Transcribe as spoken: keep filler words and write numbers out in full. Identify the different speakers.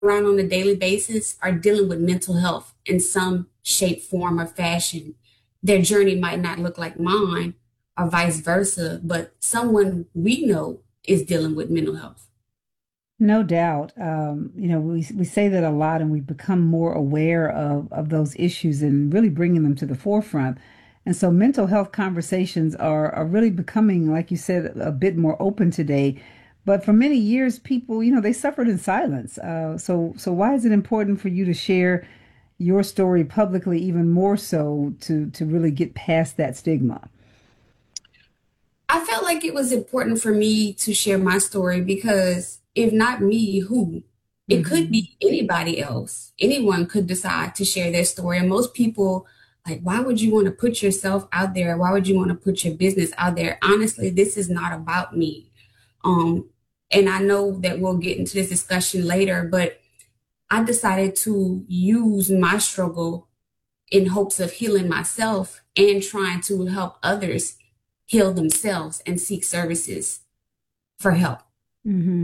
Speaker 1: around on a daily basis are dealing with mental health in some shape, form, or fashion. Their journey might not look like mine or vice versa, but someone we know is dealing with mental health.
Speaker 2: No doubt. Um, you know, we we say that a lot, and we've become more aware of of those issues and really bringing them to the forefront. And so, mental health conversations are are really becoming, like you said, a bit more open today. But for many years, people, you know, they suffered in silence. Uh, so, so why is it important for you to share your story publicly, even more so to to really get past that stigma?
Speaker 1: I felt like it was important for me to share my story because if not me, who? It could
Speaker 2: Hmm.
Speaker 1: be anybody else. Anyone could decide to share their story. And most people, like, why would you want to put yourself out there? Why would you want to put your business out there? Honestly, this is not about me. Um, and I know that we'll get into this discussion later, but I decided to use my struggle in hopes of healing myself and trying to help others heal themselves and seek services for help.
Speaker 2: Hmm.